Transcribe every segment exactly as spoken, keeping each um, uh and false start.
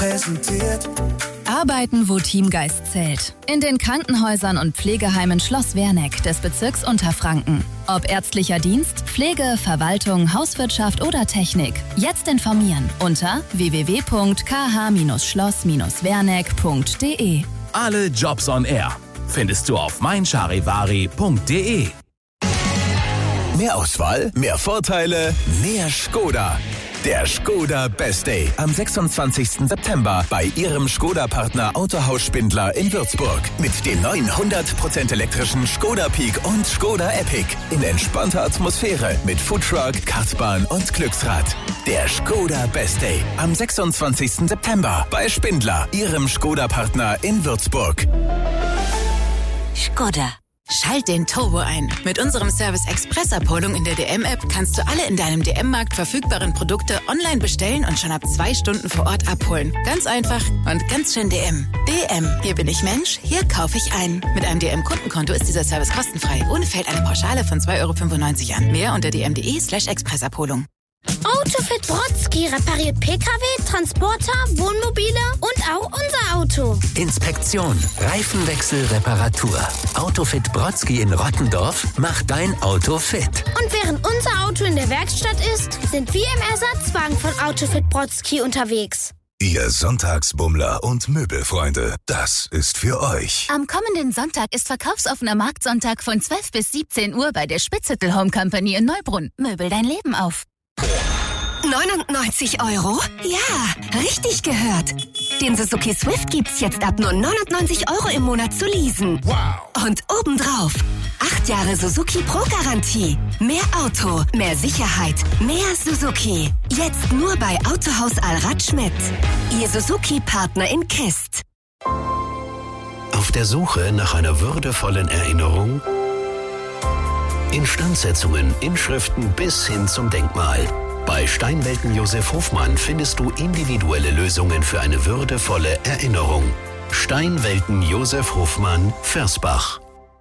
präsentiert. Arbeiten, wo Teamgeist zählt. In den Krankenhäusern und Pflegeheimen Schloss Werneck des Bezirks Unterfranken. Ob ärztlicher Dienst, Pflege, Verwaltung, Hauswirtschaft oder Technik. Jetzt informieren unter w w w punkt k h schloss werneck punkt d e. Alle Jobs on Air findest du auf mein charivari punkt d e. Mehr Auswahl, mehr Vorteile, mehr Skoda. Der Skoda Best Day am sechsundzwanzigsten September bei Ihrem Skoda-Partner Autohaus Spindler in Würzburg. Mit dem neuen hundert Prozent elektrischen Skoda Peak und Skoda Epic. In entspannter Atmosphäre mit Foodtruck, Kartbahn und Glücksrad. Der Skoda Best Day am sechsundzwanzigsten September bei Spindler, Ihrem Skoda-Partner in Würzburg. Skoda. Schalt den Turbo ein. Mit unserem Service Express-Abholung in der D M-App kannst du alle in deinem D M-Markt verfügbaren Produkte online bestellen und schon ab zwei Stunden vor Ort abholen. Ganz einfach und ganz schön D M. D M. Hier bin ich Mensch, hier kaufe ich ein. Mit einem D M-Kundenkonto ist dieser Service kostenfrei. Ohne fällt eine Pauschale von zwei Euro fünfundneunzig an. Mehr unter d m punkt d e slash expressabholung. Autofit Brodsky repariert P K W, Transporter, Wohnmobile und auch unser Auto. Inspektion, Reifenwechsel, Reparatur. Autofit Brodsky in Rottendorf macht dein Auto fit. Und während unser Auto in der Werkstatt ist, sind wir im Ersatzwagen von Autofit Brodsky unterwegs. Ihr Sonntagsbummler und Möbelfreunde, das ist für euch. Am kommenden Sonntag ist verkaufsoffener Marktsonntag von zwölf bis siebzehn Uhr bei der Spitzhüttel Home Company in Neubrunn. Möbel dein Leben auf. neunundneunzig Euro? Ja, richtig gehört. Den Suzuki Swift gibt's jetzt ab nur neunundneunzig Euro im Monat zu leasen. Wow! Und obendrauf acht Jahre Suzuki Pro-Garantie. Mehr Auto, mehr Sicherheit, mehr Suzuki. Jetzt nur bei Autohaus Allrad Schmidt. Ihr Suzuki-Partner in Kist. Auf der Suche nach einer würdevollen Erinnerung? Instandsetzungen, Inschriften bis hin zum Denkmal. Bei Steinwelten Josef Hofmann findest du individuelle Lösungen für eine würdevolle Erinnerung. Steinwelten Josef Hofmann, Versbach.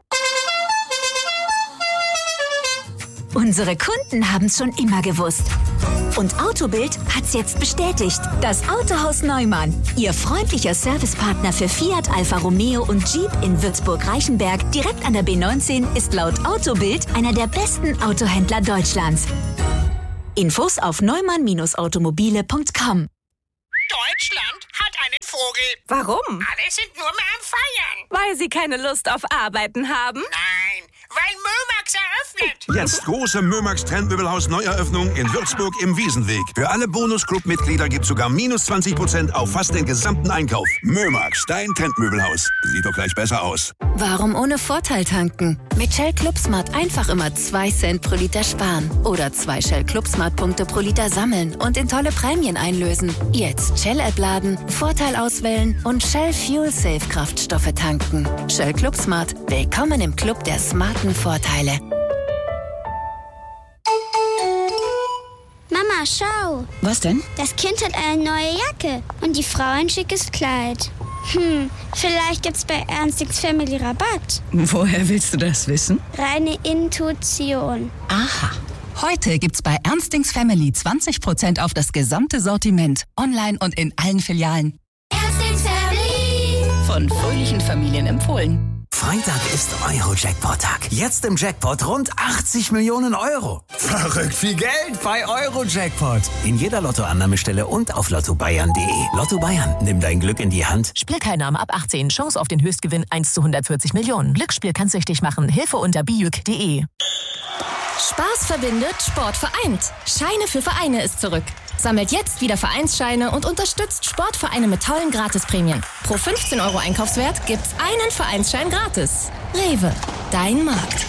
Unsere Kunden haben es schon immer gewusst. Und Autobild hat's jetzt bestätigt. Das Autohaus Neumann, Ihr freundlicher Servicepartner für Fiat, Alfa Romeo und Jeep in Würzburg-Reichenberg, direkt an der B neunzehn, ist laut Autobild einer der besten Autohändler Deutschlands. Infos auf neumann automobile punkt com. Deutschland hat einen Vogel. Warum? Alle sind nur mehr am Feiern. Weil sie keine Lust auf Arbeiten haben? Nein, weil Mömax eröffnet. Jetzt große Mömax Trendmöbelhaus Neueröffnung in Würzburg im Wiesenweg. Für alle Bonus-Club-Mitglieder gibt's sogar minus zwanzig Prozent auf fast den gesamten Einkauf. Mömax, dein Trendmöbelhaus. Sieht doch gleich besser aus. Warum ohne Vorteil tanken? Mit Shell Clubsmart einfach immer zwei Cent pro Liter sparen. Oder zwei Shell Clubsmart-Punkte pro Liter sammeln und in tolle Prämien einlösen. Jetzt Shell-App laden, Vorteil auswählen und Shell Fuel Safe Kraftstoffe tanken. Shell Clubsmart. Willkommen im Club der smarten Vorteile. Mama, schau. Was denn? Das Kind hat eine neue Jacke und die Frau ein schickes Kleid. Hm, vielleicht gibt's bei Ernstings Family Rabatt. Woher willst du das wissen? Reine Intuition. Aha. Heute gibt's bei Ernstings Family zwanzig Prozent auf das gesamte Sortiment. Online und in allen Filialen. Ernstings Family. Von fröhlichen Familien empfohlen. Freitag ist Euro-Jackpot-Tag. Jetzt im Jackpot rund achtzig Millionen Euro. Verrückt viel Geld bei Euro-Jackpot. In jeder Lottoannahmestelle und auf lotto bayern punkt de. Lotto Bayern, nimm dein Glück in die Hand. Spielteilnahme ab achtzehn. Chance auf den Höchstgewinn eins zu hundertvierzig Millionen. Glücksspiel kann süchtig machen. Hilfe unter bijuk punkt de. Spaß verbindet, Sport vereint. Scheine für Vereine ist zurück. Sammelt jetzt wieder Vereinsscheine und unterstützt Sportvereine mit tollen Gratisprämien. Pro fünfzehn Euro Einkaufswert gibt's einen Vereinsschein gratis. Rewe, dein Markt.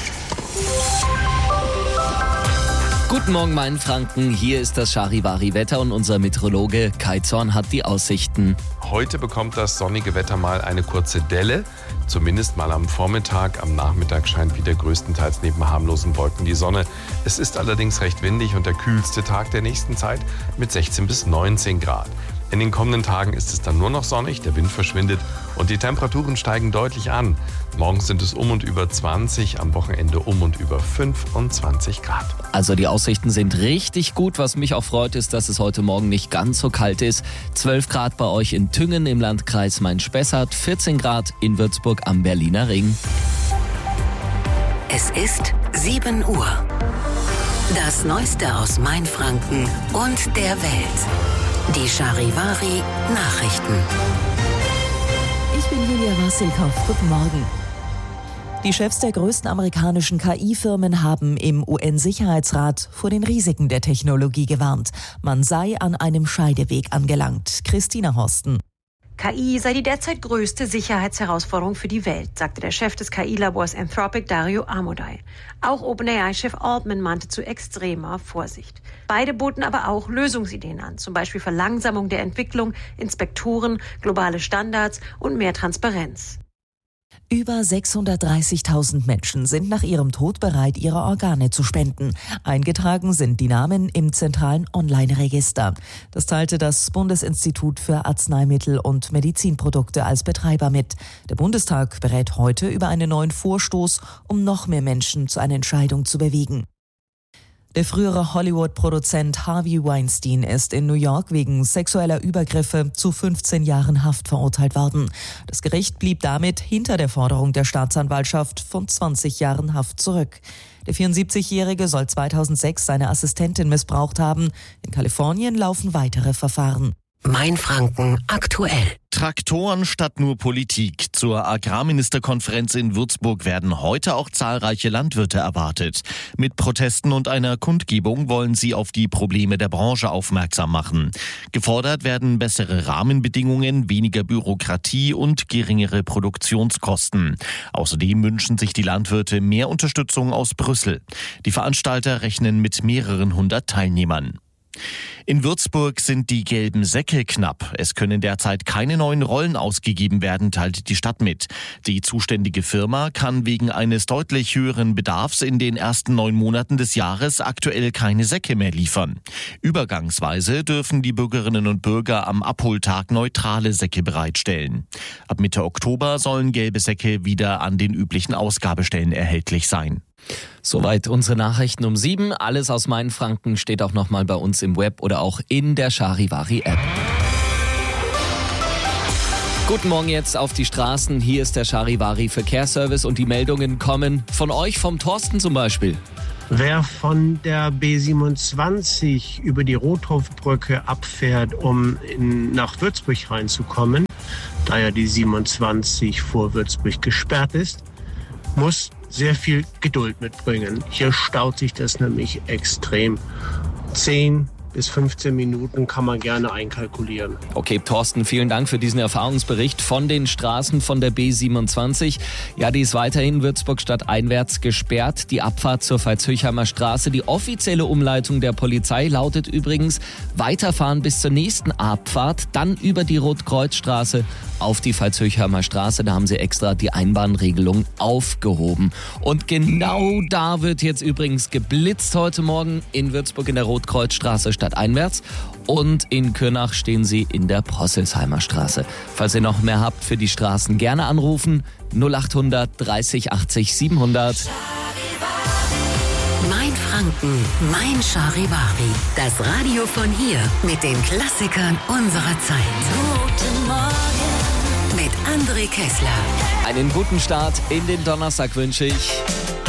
Guten Morgen, mein Franken. Hier ist das Charivari-Wetter und unser Meteorologe Kai Zorn hat die Aussichten. Heute bekommt das sonnige Wetter mal eine kurze Delle. Zumindest mal am Vormittag. Am Nachmittag scheint wieder größtenteils neben harmlosen Wolken die Sonne. Es ist allerdings recht windig und der kühlste Tag der nächsten Zeit mit sechzehn bis neunzehn Grad. In den kommenden Tagen ist es dann nur noch sonnig, der Wind verschwindet und die Temperaturen steigen deutlich an. Morgens sind es um und über zwanzig, am Wochenende um und über fünfundzwanzig Grad. Also die Aussichten sind richtig gut. Was mich auch freut, ist, dass es heute Morgen nicht ganz so kalt ist. zwölf Grad bei euch in Thüngen im Landkreis Main-Spessart, vierzehn Grad in Würzburg am Berliner Ring. Es ist sieben Uhr. Das Neueste aus Mainfranken und der Welt. Die Charivari Nachrichten. Ich bin Julia Wassilkow. Guten Morgen. Die Chefs der größten amerikanischen K I-Firmen haben im U N-Sicherheitsrat vor den Risiken der Technologie gewarnt. Man sei an einem Scheideweg angelangt. Christina Horsten. K I sei die derzeit größte Sicherheitsherausforderung für die Welt, sagte der Chef des K I-Labors Anthropic, Dario Amodei. Auch OpenAI-Chef Altman mahnte zu extremer Vorsicht. Beide boten aber auch Lösungsideen an, zum Beispiel Verlangsamung der Entwicklung, Inspektoren, globale Standards und mehr Transparenz. Über sechshundertdreißigtausend Menschen sind nach ihrem Tod bereit, ihre Organe zu spenden. Eingetragen sind die Namen im zentralen Online-Register. Das teilte das Bundesinstitut für Arzneimittel und Medizinprodukte als Betreiber mit. Der Bundestag berät heute über einen neuen Vorstoß, um noch mehr Menschen zu einer Entscheidung zu bewegen. Der frühere Hollywood-Produzent Harvey Weinstein ist in New York wegen sexueller Übergriffe zu fünfzehn Jahren Haft verurteilt worden. Das Gericht blieb damit hinter der Forderung der Staatsanwaltschaft von zwanzig Jahren Haft zurück. Der vierundsiebzigjährige soll zweitausendsechs seine Assistentin missbraucht haben. In Kalifornien laufen weitere Verfahren. Mainfranken aktuell. Traktoren statt nur Politik. Zur Agrarministerkonferenz in Würzburg werden heute auch zahlreiche Landwirte erwartet. Mit Protesten und einer Kundgebung wollen sie auf die Probleme der Branche aufmerksam machen. Gefordert werden bessere Rahmenbedingungen, weniger Bürokratie und geringere Produktionskosten. Außerdem wünschen sich die Landwirte mehr Unterstützung aus Brüssel. Die Veranstalter rechnen mit mehreren hundert Teilnehmern. In Würzburg sind die gelben Säcke knapp. Es können derzeit keine neuen Rollen ausgegeben werden, teilt die Stadt mit. Die zuständige Firma kann wegen eines deutlich höheren Bedarfs in den ersten neun Monaten des Jahres aktuell keine Säcke mehr liefern. Übergangsweise dürfen die Bürgerinnen und Bürger am Abholtag neutrale Säcke bereitstellen. Ab Mitte Oktober sollen gelbe Säcke wieder an den üblichen Ausgabestellen erhältlich sein. Soweit unsere Nachrichten um sieben. Alles aus Mainfranken steht auch nochmal bei uns im Web oder auch in der Charivari-App. Guten Morgen jetzt auf die Straßen. Hier ist der Charivari Verkehrsservice und die Meldungen kommen von euch, vom Thorsten zum Beispiel. Wer von der B siebenundzwanzig über die Rothofbrücke abfährt, um in, nach Würzburg reinzukommen, da ja die siebenundzwanzig vor Würzburg gesperrt ist, muss sehr viel Geduld mitbringen. Hier staut sich das nämlich extrem. zehn bis fünfzehn Minuten kann man gerne einkalkulieren. Okay, Thorsten, vielen Dank für diesen Erfahrungsbericht von den Straßen von der B siebenundzwanzig. Ja, die ist weiterhin Würzburg stadteinwärts gesperrt. Die Abfahrt zur Veitshöchheimer Straße. Die offizielle Umleitung der Polizei lautet übrigens weiterfahren bis zur nächsten Abfahrt, dann über die Rotkreuzstraße auf die Veitshöchheimer Straße. Da haben sie extra die Einbahnregelung aufgehoben. Und genau da wird jetzt übrigens geblitzt heute Morgen in Würzburg in der Rotkreuzstraße stadteinwärts. Und in Kürnach stehen sie in der Prosselsheimer Straße. Falls ihr noch mehr habt für die Straßen, gerne anrufen. null achthundert dreißig achtzig siebenhundert. Mainfranken, mein Charivari. Das Radio von hier mit den Klassikern unserer Zeit. Guten Morgen. Mit André Kessler. Einen guten Start in den Donnerstag wünsche ich.